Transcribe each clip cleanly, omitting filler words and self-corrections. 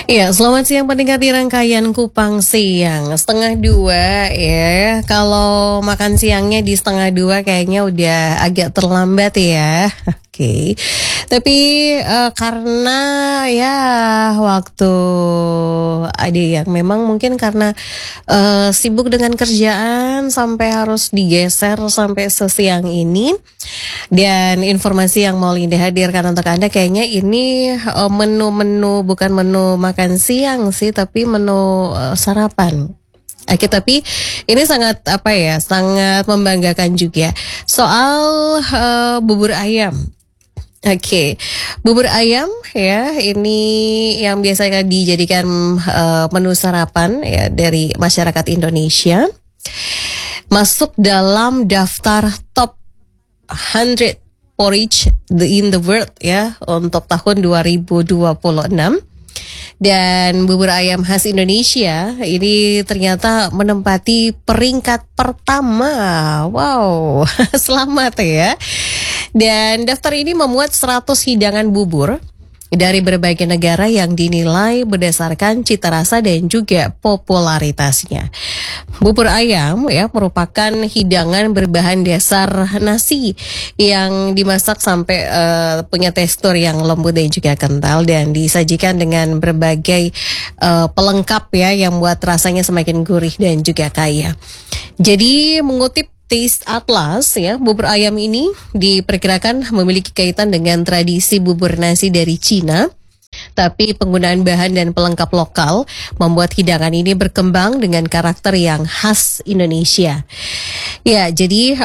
Ya, selamat siang pendengar di rangkaian Kupang Siang. Setengah dua ya. Kalau makan siangnya di setengah dua kayaknya udah agak terlambat ya. Oke. Tapi karena ya waktu ada yang memang mungkin karena sibuk dengan kerjaan sampai harus digeser sampai sesiang ini. Dan informasi yang mau Linda hadirkan untuk Anda kayaknya ini menu-menu bukan menu makan siang sih, tapi menu sarapan. Oke, tapi ini sangat sangat membanggakan juga soal bubur ayam. Oke, bubur ayam ya ini yang biasanya dijadikan menu sarapan ya dari masyarakat Indonesia, masuk dalam daftar top 100 porridge in the world ya untuk tahun 2026. Dan bubur ayam khas Indonesia ini ternyata menempati peringkat pertama. Wow, selamat ya. Dan daftar ini memuat 100 hidangan bubur dari berbagai negara yang dinilai berdasarkan cita rasa dan juga popularitasnya. Bubur ayam ya merupakan hidangan berbahan dasar nasi yang dimasak sampai punya tekstur yang lembut dan juga kental, dan disajikan dengan berbagai pelengkap ya yang membuat rasanya semakin gurih dan juga kaya. Jadi mengutip Taste Atlas ya, bubur ayam ini diperkirakan memiliki kaitan dengan tradisi bubur nasi dari Cina. Tapi penggunaan bahan dan pelengkap lokal membuat hidangan ini berkembang dengan karakter yang khas Indonesia. Ya, jadi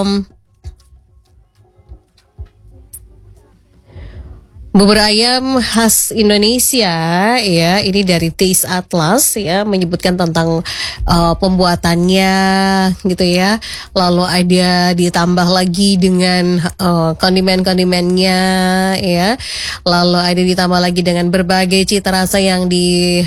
bubur ayam khas Indonesia ya, ini dari Taste Atlas ya, menyebutkan tentang pembuatannya gitu ya. Lalu ada ditambah lagi dengan kondimen-kondimennya ya. Lalu ada ditambah lagi dengan berbagai cita rasa yang di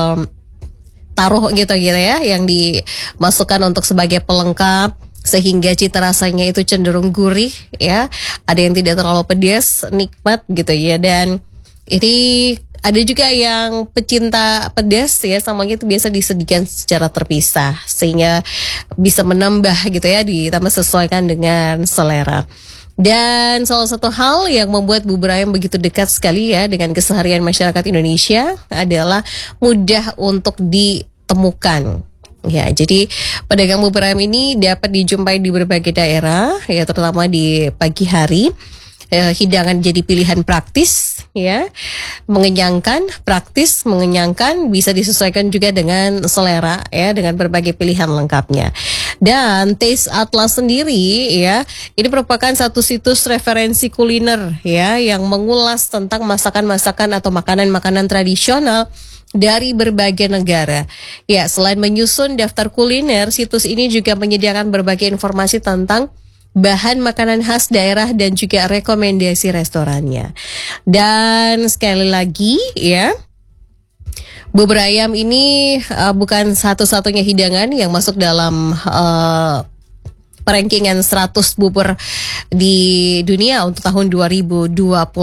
taruh gitu ya, yang dimasukkan untuk sebagai pelengkap, sehingga cita rasanya itu cenderung gurih ya, ada yang tidak terlalu pedas, nikmat gitu ya. Dan ini ada juga yang pecinta pedas ya, semuanya itu biasa disajikan secara terpisah sehingga bisa menambah gitu ya, ditambah sesuaikan dengan selera. Dan salah satu hal yang membuat bubur ayam begitu dekat sekali ya dengan keseharian masyarakat Indonesia adalah mudah untuk ditemukan. Ya, jadi pedagang bubur ayam ini dapat dijumpai di berbagai daerah, ya terutama di pagi hari. Hidangan jadi pilihan praktis, ya, mengenyangkan, praktis, mengenyangkan, bisa disesuaikan juga dengan selera, ya, dengan berbagai pilihan lengkapnya. Dan Taste Atlas sendiri, ya, ini merupakan satu situs referensi kuliner, ya, yang mengulas tentang masakan-masakan atau makanan-makanan tradisional dari berbagai negara. Ya, selain menyusun daftar kuliner, situs ini juga menyediakan berbagai informasi tentang bahan makanan khas daerah dan juga rekomendasi restorannya. Dan sekali lagi ya, bubur ayam ini bukan satu-satunya hidangan yang masuk dalam rankingan 100 bubur di dunia untuk tahun 2026.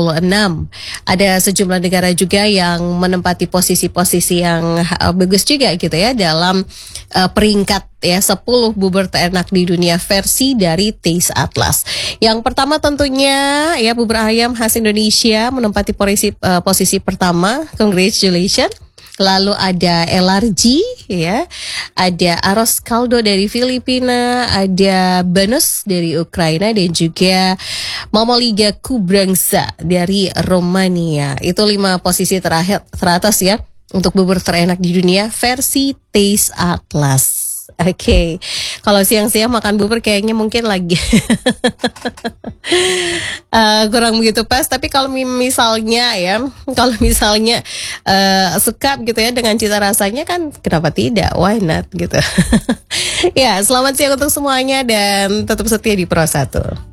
Ada sejumlah negara juga yang menempati posisi-posisi yang bagus juga gitu ya dalam peringkat ya 10 bubur terenak di dunia versi dari Taste Atlas. Yang pertama tentunya ya bubur ayam khas Indonesia menempati posisi pertama. Congratulations. Lalu ada LRG ya, ada Arroz Caldo dari Filipina, ada Banus dari Ukraina, dan juga Mamaliga Kubrangsa dari Romania. Itu 5 posisi teratas ya untuk bubur terenak di dunia versi Taste Atlas. Oke, kalau siang-siang makan bubur kayaknya mungkin lagi kurang begitu pas. Tapi kalau misalnya suka gitu ya dengan cita rasanya, kan kenapa tidak, why not gitu. Ya, selamat siang untuk semuanya dan tetap setia di Pro 1.